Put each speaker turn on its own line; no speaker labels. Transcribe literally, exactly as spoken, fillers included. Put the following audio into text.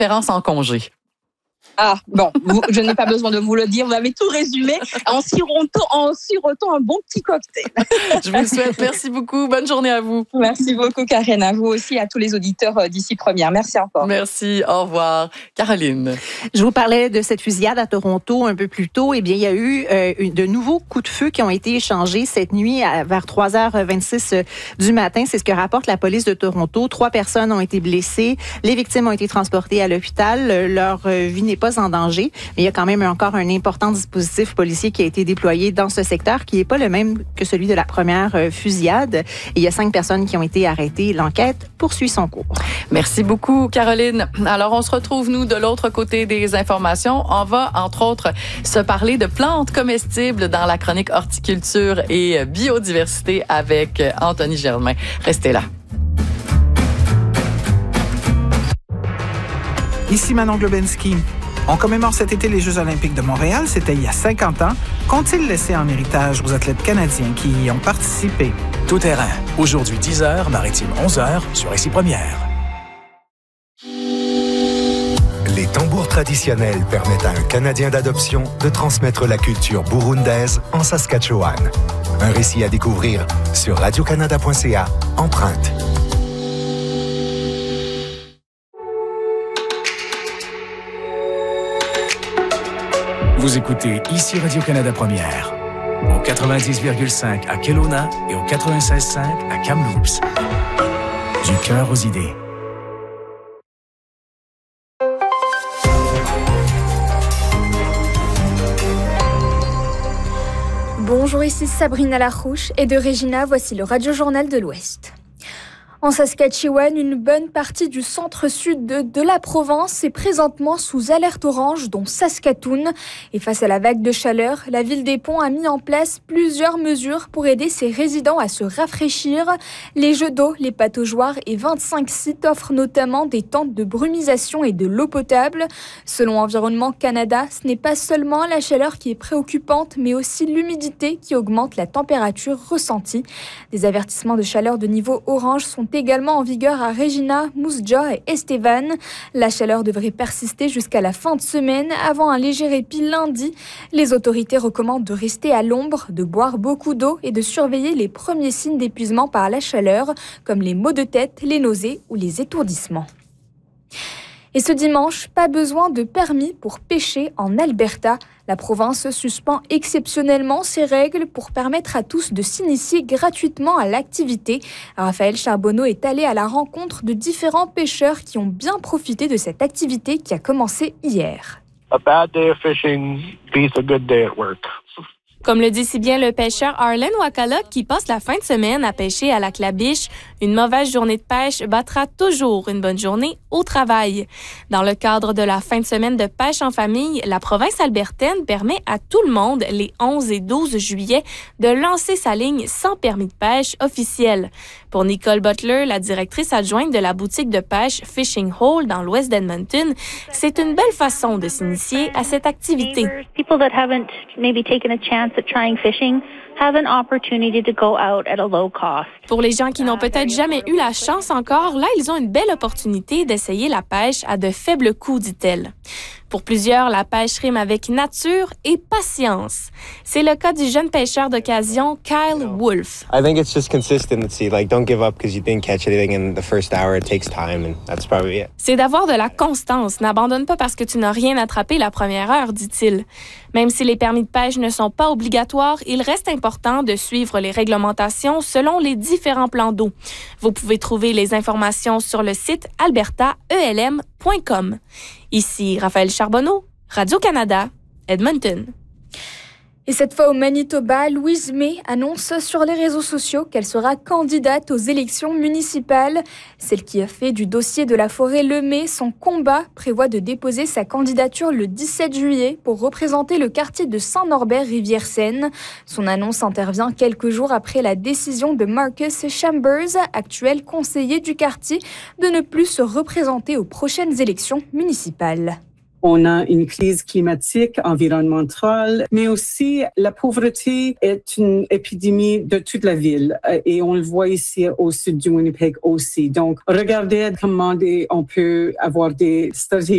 préférence en congé?
Ah, bon, vous, je n'ai pas besoin de vous le dire, vous avez tout résumé en sirotant, en sirotant un bon petit cocktail.
Je vous le souhaite. Merci beaucoup. Bonne journée à vous.
Merci beaucoup, Karen. À vous aussi, à tous les auditeurs d'ici Première. Merci encore.
Merci. Au revoir. Caroline.
Je vous parlais de cette fusillade à Toronto un peu plus tôt. Eh bien, il y a eu euh, de nouveaux coups de feu qui ont été échangés cette nuit à, vers trois heures vingt-six du matin. C'est ce que rapporte la police de Toronto. Trois personnes ont été blessées. Les victimes ont été transportées à l'hôpital. Leur euh, vie n'est pas en danger, mais il y a quand même encore un important dispositif policier qui a été déployé dans ce secteur qui n'est pas le même que celui de la première euh, fusillade. Et il y a cinq personnes qui ont été arrêtées. L'enquête poursuit son cours.
Merci beaucoup, Caroline. Alors, on se retrouve, nous, de l'autre côté des informations. On va, entre autres, se parler de plantes comestibles dans la chronique horticulture et biodiversité avec Anthony Germain. Restez là.
Ici Manon Globensky. On commémore cet été les Jeux olympiques de Montréal. C'était il y a cinquante ans. Qu'ont-ils laissé en héritage aux athlètes canadiens qui y ont participé?
Tout terrain. Aujourd'hui, dix heures, Maritime, onze heures, sur Ici Première.
Les tambours traditionnels permettent à un Canadien d'adoption de transmettre la culture burundaise en Saskatchewan. Un récit à découvrir sur radio canada point c a, Empreinte.
Vous écoutez Ici Radio-Canada Première, au quatre-vingt-dix virgule cinq à Kelowna et au quatre-vingt-seize virgule cinq à Kamloops. Du cœur aux idées.
Bonjour, ici Sabrina Larouche et de Regina, voici le Radio-Journal de l'Ouest. En Saskatchewan, une bonne partie du centre-sud de, de la province est présentement sous alerte orange, dont Saskatoon. Et face à la vague de chaleur, la ville des Ponts a mis en place plusieurs mesures pour aider ses résidents à se rafraîchir. Les jeux d'eau, les pataugeoires et vingt-cinq sites offrent notamment des tentes de brumisation et de l'eau potable. Selon Environnement Canada, ce n'est pas seulement la chaleur qui est préoccupante, mais aussi l'humidité qui augmente la température ressentie. Des avertissements de chaleur de niveau orange sont également en vigueur à Regina, Moose Jaw et Estevan. La chaleur devrait persister jusqu'à la fin de semaine avant un léger répit lundi. Les autorités recommandent de rester à l'ombre, de boire beaucoup d'eau et de surveiller les premiers signes d'épuisement par la chaleur, comme les maux de tête, les nausées ou les étourdissements. Et ce dimanche, pas besoin de permis pour pêcher en Alberta. La province suspend exceptionnellement ses règles pour permettre à tous de s'initier gratuitement à l'activité. Raphaël Charbonneau est allé à la rencontre de différents pêcheurs qui ont bien profité de cette activité qui a commencé hier.
A bad day of fishing beats a good day at work.
Comme le dit si bien le pêcheur Arlen Wakala qui passe la fin de semaine à pêcher à la clabiche, une mauvaise journée de pêche battra toujours une bonne journée au travail. Dans le cadre de la fin de semaine de pêche en famille, la province albertaine permet à tout le monde, les onze et douze juillet, de lancer sa ligne sans permis de pêche officiel. Pour Nicole Butler, la directrice adjointe de la boutique de pêche Fishing Hole dans l'ouest d'Edmonton, c'est une belle façon de s'initier à cette activité.
People that haven't maybe taken a chance at trying fishing have an opportunity to go out at a low cost.
Pour les gens qui n'ont peut-être jamais eu la chance encore, là, ils ont une belle opportunité d'essayer la pêche à de faibles coûts, dit-elle. Pour plusieurs, la pêche rime avec nature et patience. C'est le cas du jeune pêcheur d'occasion, Kyle Wolf.
I think it's just consistency. Like, don't give up because you didn't catch anything in the first hour. It takes time, and that's probably it.
C'est d'avoir de la constance. N'abandonne pas parce que tu n'as rien attrapé la première heure, dit-il. Même si les permis de pêche ne sont pas obligatoires, il reste important de suivre les réglementations selon les différents plans d'eau. Vous pouvez trouver les informations sur le site alberta e l m point com. Ici Raphaël Charbonneau, Radio-Canada, Edmonton.
Et cette fois au Manitoba, Louise May annonce sur les réseaux sociaux qu'elle sera candidate aux élections municipales. Celle qui a fait du dossier de la forêt Lemay son combat prévoit de déposer sa candidature le dix-sept juillet pour représenter le quartier de Saint-Norbert-Rivière-Seine. Son annonce intervient quelques jours après la décision de Marcus Chambers, actuel conseiller du quartier, de ne plus se représenter aux prochaines élections municipales.
On a une crise climatique, environnementale, mais aussi la pauvreté est une épidémie de toute la ville et on le voit ici au sud du Winnipeg aussi. Donc, regardez comment on peut avoir des stratégies